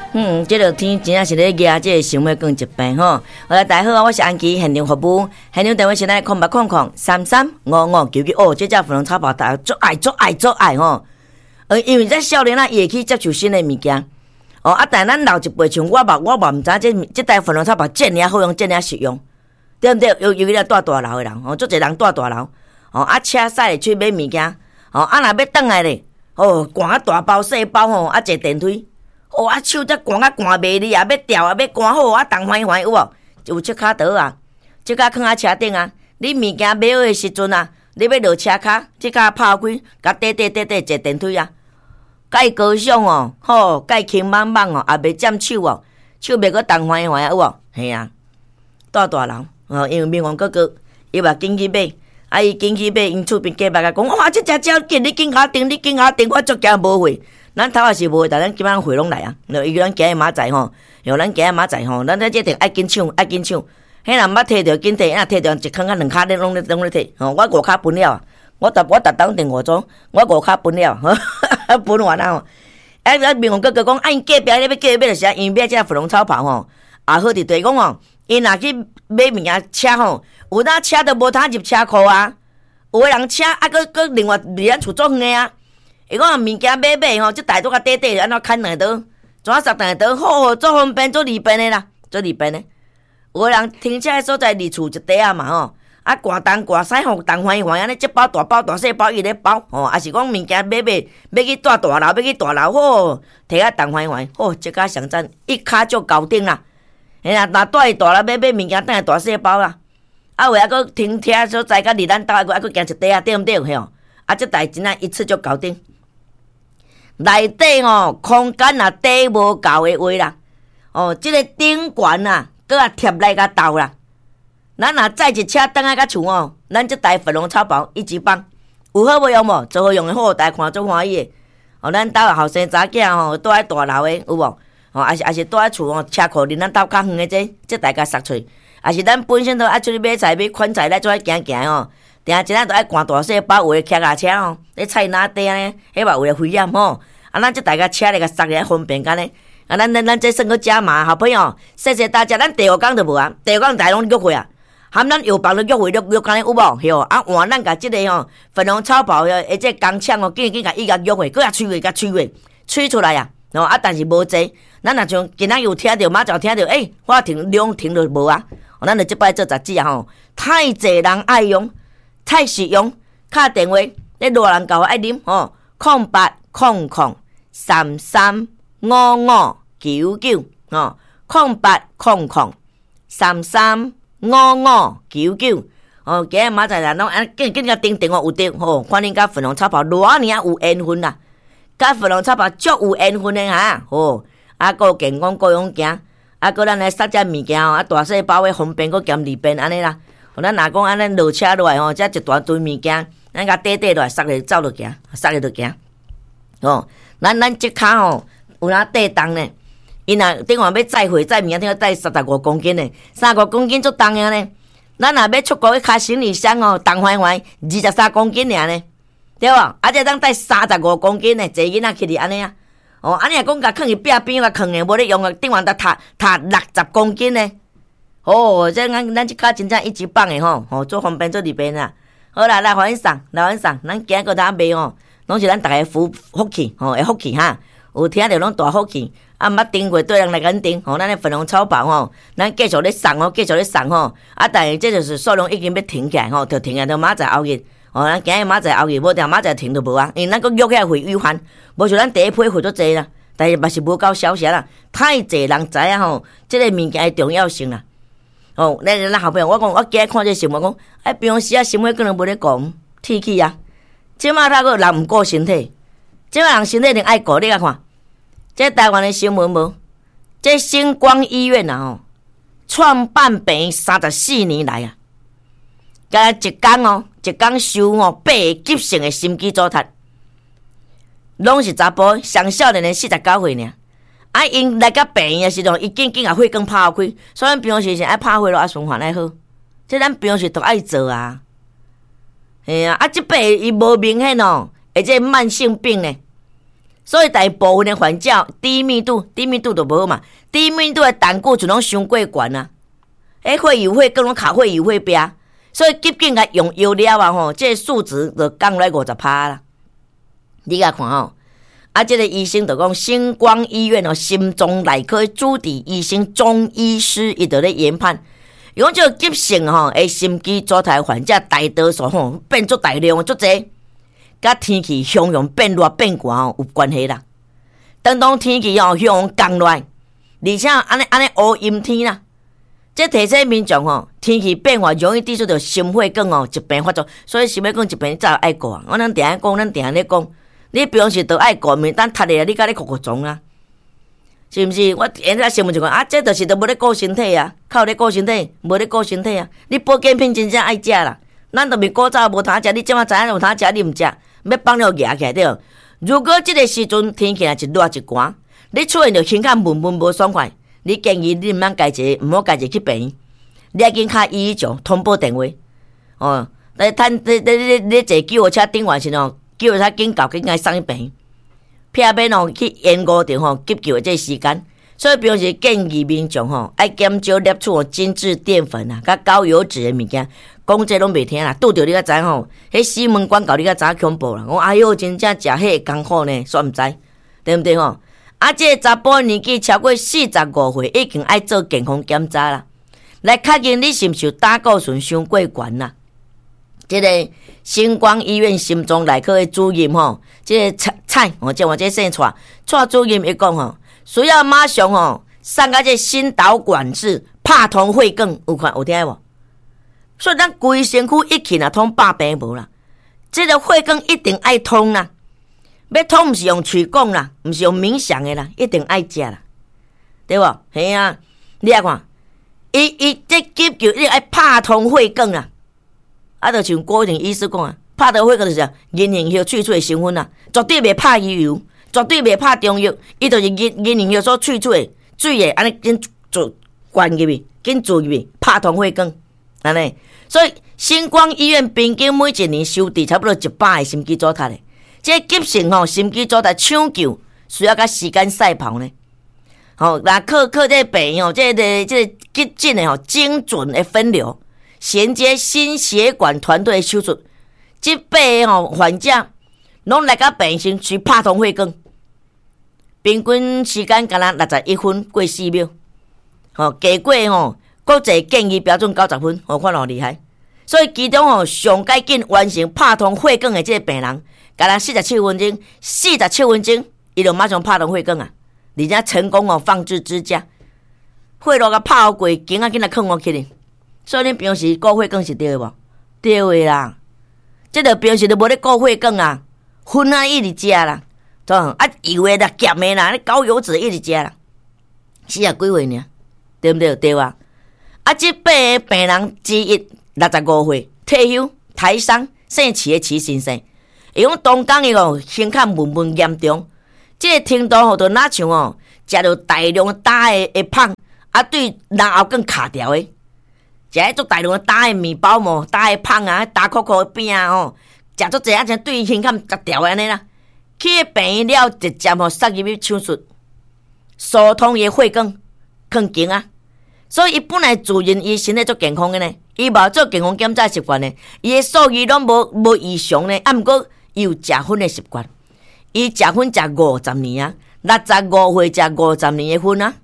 这个天真正是咧压这个心血管疾病吼。好啦，大家好，我是安琪，现场服务，现场电话是来0800335599哦，这只粉红草包大家足爱吼。因为这少年啊，伊会去接触新的物件哦。但咱老一辈像我毋知这台粉红草包这么好用，这么实用，对不对？尤其咧住大楼的人哦，足侪人住大楼哦，车驶去买物件哦，若要转来咧哦，赶大包细包吼，坐电梯。哦，手才赶袂离啊，要调啊，要赶好动欢有无？有切卡刀啊，切卡放车顶啊。你物件买好的时阵啊，你要落车卡，切卡拍开，甲缀坐电梯啊。介高尚哦，吼，介轻猛猛哦，也袂占手哦，手袂阁动欢有无？嘿啊，大楼哦，因为民王哥哥伊嘛紧去买，伊紧去买，因厝边隔壁甲讲，哇，这只鸟紧，你紧甲定，我足惊无货。咱头也是无，但咱今晚货拢来啊！伊叫咱今日明仔吼，咱今日明仔吼，咱这定爱紧抢。迄人捌摕着紧摕，摕着一坑啊两骹咧拢咧摕。吼，我5骹分了啊！我逐当订5组，我5骹分了，分完啊！民王哥哥讲，因隔壁咧要买着啥？因买这粉红草袍吼，好伫地讲哦，因若去买物件车吼，有当车都无通入车库啊！有个人车佫另外离咱厝足远啊！伊讲物件买吼，即台都甲短安怎牵两刀，怎啊塞两刀？好，做方便，做利便的啦，做利便的。有个人停车的所在离厝一块啊嘛吼，挂东挂西吼，东欢安尼，即包大包大细包伊咧包吼，也是讲物件买要去大楼，好，摕啊东欢好，即个上赞一卡就搞定啦。哎呀，若带去大楼买物件，等下大细包啦。为佫停车所在，甲离咱兜佫行一块啊，对毋对？嘿哦，即台真啊一次就搞定。内底吼空间啊底无够的话啦，即个顶悬啊，搁啊贴来甲斗啦。咱若载一车倒来甲厝哦，咱即台粉红草包一级棒，有好无用无？最好用的好，大家看足欢喜的。咱兜后生查囝吼，住喺大楼的有无？也是住喺厝吼，车库离咱兜较远的这大家塞出，也是咱本身都爱出去买菜买款菜来做行吼。定一日都爱赶大细包，有诶骑脚车吼，咧菜篮底安尼，迄嘛有诶危险吼。咱即大家车咧甲塞咧方便干呢。咱这算个加码，好朋友，谢谢大家。咱第5天就无啊，第5天大家拢约会啊，含咱药房都约会约干呢有无？嘿哦，换咱甲即个吼粉红草包诶，即工厂哦，紧甲伊甲约会，搁甲吹出来啊！但是无济，咱若像今仔有听着，马上听着，我停就无啊。咱就即摆做杂志啊吼，太济人爱用。太实用，打电话，你热人教我爱啉吼，0800335599吼，0800335599哦，今日明仔人拢紧甲订电话有得吼，看恁甲粉红草包偌尔有缘分啦，甲粉红草包足有缘分的哈吼，个健康各样行，个咱来塞只物件吼，大细包的方便个兼利便安尼啦。咱若讲安尼落车落来吼，遮一大堆物件，咱甲缀落来，塞咧走落行，塞咧就行。哦，咱即骹吼有哪缀重呢？因若顶下要载货载物件，顶下载35公斤呢，35公斤足重个呢。咱若要出国去开行李箱哦，重怀23公斤尔呢，对无？这当载35公斤呢，坐囡仔去哩安尼啊。安尼讲甲囥去壁边甲囥诶，无咧用啊，顶下得摕60公斤呢。这咱即骹真正一级棒诶吼，做方便做利便啦。好啦，来欢迎上，咱今个当卖吼，拢是咱逐个福气诶福气哈。有听着拢大福气，毋捌订过对人来甲订咱的粉红草包吼，咱继续咧送吼，但是这就是数量已经要停起来吼，就停起来到明仔后日。咱今日明仔后日，无定明仔停就无啊，因为咱佫约起来会预翻，无像咱第一批会足济啦，但是嘛是无够消息啦，太济人知影吼，这个物件的重要性啦。咱后边我讲，我今日看这新闻讲，平时新闻可能无咧讲天气啊。即马他个人毋顾身体，即马人身体一定爱顾。你甲看，这台湾的新闻无？这星光医院啊创办病34年来啊，甲一工收8个急性的心肌阻塞，拢是查甫，上少年的49岁尔。因来甲病院的时阵，伊紧甲血管拍开，所以咱平时是爱拍血咯，循环爱好，这咱平时都爱做啊。即8个伊无明显哦，而且慢性病呢， 所以大部分的患者低密度就无好嘛，低密度的胆固醇拢伤过悬啊，血友血更拢卡血友血病，所以急紧甲用药了啊吼，这个数值就降来50%啦。你甲看吼，这个医生就讲，星光医院心脏内科的主治医生钟医师，伊就咧研判，伊讲这个急性心肌阻塞患者大多数变足大量足济。甲天气向阳变热变寒有关系啦。当天气向阳降落来，而且安尼乌阴天啦，这提醒民众天气变化容易致出着心血管疾病发作，所以心血管疾病早爱顾啊。我咱定咧讲，你平时都爱顾，免等踢咧，你甲你哭撞啊，是毋是？我现在新闻就讲这就是都无咧顾身体啊，靠咧顾身体，无咧顾身体啊。你保健品真正爱食啦，咱都未古早无通食，你即马知影有通食，你毋食。要放了夹起来对。如果这个时阵天气一热一寒，你出现着胸口闷无爽快，你建议你毋好家己去病院，你要紧敲119通报电话。你坐救护车顶完时救护车紧到紧来送去病院，避免去延误着急救的这时间。所以平时建议民众爱减少摄取精致淀粉啊，甲高油脂的物件。讲这拢袂听啦，拄着你才知迄新闻广告你才知恐怖啦。我哎哟，真正食迄艰苦呢，煞毋知，对毋对这个查甫年纪超过45岁，已经爱做健康检查啦，来确认你是毋是有胆固醇伤过悬啦。这个星光医院心脏内科的主任这个蔡叫我这姓蔡主任伊讲需要马上送到这心导管室拍通血管，有听无？所以咱规身躯一起通百病无啦，这个血管一定爱通啦，要通毋是用喙讲啦，毋是用冥想的啦，一定爱食啦，对无？嘿啊，你来看，伊这急救一定爱拍通血管啦，就像郭一定医师讲啊，拍通血管就是银杏叶萃取的成分啦，绝对袂拍油，绝对袂拍中药，伊就是银杏叶所萃取的水的，安尼紧做灌入去，紧注入去，拍通血管。安尼，所以星光医院平均每一年收治差不多100个心肌阻塞的，这急性心肌阻塞抢救需要甲时间赛跑呢。那靠这病这个急诊的精准的分流，衔接心血管团队的手术，这辈患者拢来到病院先去拍通血管，平均时间敢若61分过4秒，加过国际建议标准90分，看偌厉害。所以其中上该紧完成拍通血管的这个病人，敢若47分钟，伊就马上拍通血管啊，而且成功放置支架，血路甲拍好过，紧紧来放起哩。所以恁平时顾血管是对的无？对的啦，这个平时都无咧顾血管啊，荤啊一直食啦，油的啦、咸的啦、高油脂一直食啦，40几岁呢，对不对？对啊。这8个病人之一，65岁，退休，台商，姓齐的齐先生。伊讲当工伊胸口闷严重，这个程度就哪像食着大量打的胖，对人后更卡掉的，食迄足大量打的面包嘛，打的胖啊，打扣扣的饼啊食足济像对胸口夹掉安尼啦。去病院了，直接塞入去手术，疏通伊血管，更紧啊。所以伊本来自认伊身体足健康的呢，伊无做健康检查习惯呢，伊的数据拢无异常呢。毋过伊有食薰的习惯，伊食薰食50年啊，65岁食50年的薰啊。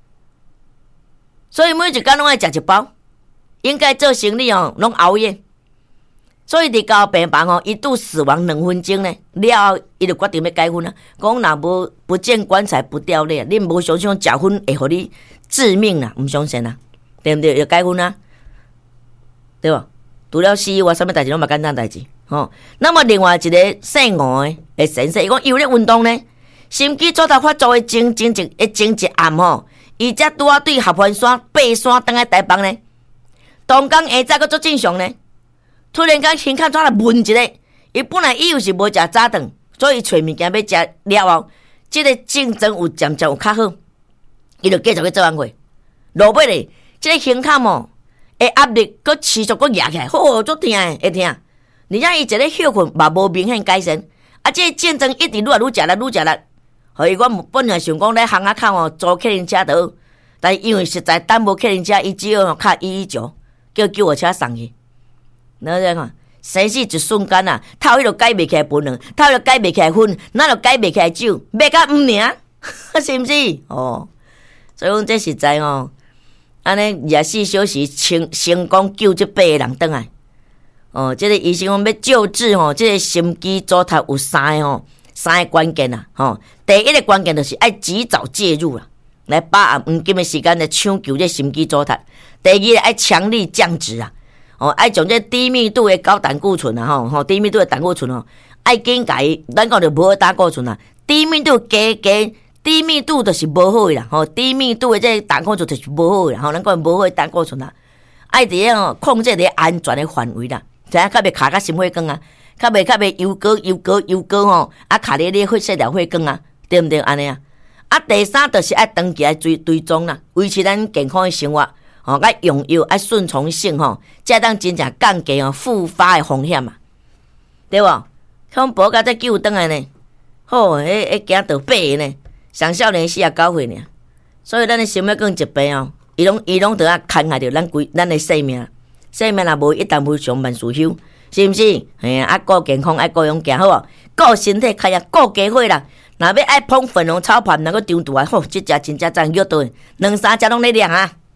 所以每一天拢爱食一包，应该做生理拢熬夜。所以伫到病房一度死亡2分钟呢，了后伊就决定要改薰啊。讲若不见棺材不掉泪，你无相信食薰会互你致命啦，毋相信啦，对不对？要改薰啊，对吧？除了死以外，什么代志拢嘛简单代志。那么另外一个姓吴的先生，伊讲伊有咧运动呢，心肌阻塞发作的前一暗伊才拄啊对合欢山爬山登来台北呢，当工下早佫足正常呢。突然间胸口怎来闷一下，伊本来伊又是无食早顿，所以找物件要食了后，这个竞争有渐渐有较好，伊就继续去做安会。落尾咧，这个胸口的压力佫持续佫压起来，足痛的，会痛。而且伊一个血困嘛无明显改善，这个竞争一直愈来愈食力， 所以我本来想讲咧巷仔口哦租客人车就好，但因为实在等无客人车，伊只好卡119，叫救护车送去。然后看生死一瞬间啊，透迄个解袂起来分量，透迄个解袂起来分，哪就解袂起来酒，买甲毋尔，是毋是？哦，所以讲这实在哦，安尼24小时成功救这8个人倒来。哦，这个医生讲要救治吼，这个心肌阻塞有3个关键啊，吼，第一个关键就是爱及早介入啦，来把握黄金的时间来抢救这心肌阻塞。第二个爱强力降脂啊，哦，爱将这低密度的高胆固醇啊，吼，低密度的胆固醇哦，爱紧甲伊，咱讲着无胆固醇啊，低密度加，低密度就是无好啦，吼，低密度的这胆固醇就是无好啦，吼，咱讲无好的胆固醇啊，爱伫咧控制伫安全的范围啦。知影较袂卡甲心血管啊，较袂油膏吼，啊卡咧咧血细条血管啊，对毋对？安尼啊，啊第三就是爱长期来追踪啦，维持咱健康的生活，吼，爱用药爱顺从性吼，才当真正降低哦复发的风险啊，对无？恐怖甲再救倒来呢，吼，迄惊到8个呢，上少年49岁呢，所以咱的心血管疾病哦，伊拢得啊牵害着咱的生命。生命若无一旦非常万事休，是毋是？嘿啊，顾健康，爱顾养行好哦，顾身体开啊，顾家伙啦。若要爱捧粉红炒饭，能够张大啊，吼，即只真正赞约到，2、3只拢咧亮啊。